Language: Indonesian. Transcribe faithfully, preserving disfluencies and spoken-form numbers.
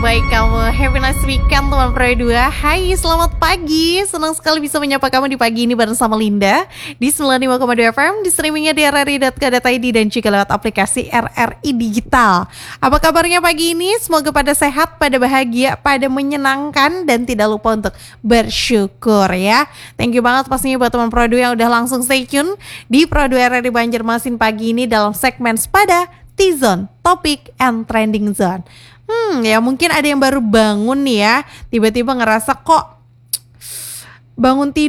baik kamu? Happy nice weekend teman Pro dua. Hai, selamat pagi. Senang sekali bisa menyapa kamu di pagi ini bareng sama Linda di sembilan puluh lima koma dua F M, di streamingnya di r r i dot co dot i d dan juga lewat aplikasi R R I Digital. Apa kabarnya pagi ini? Semoga pada sehat, pada bahagia, pada menyenangkan, dan tidak lupa untuk bersyukur ya. Thank you banget pastinya buat teman Pro dua yang udah langsung stay tune di Pro dua R R I Banjarmasin pagi ini dalam segmen Sepada T-Zone, Topik and Trending Zone. Hmm, ya mungkin ada yang baru bangun nih ya, tiba-tiba ngerasa kok bangun tidur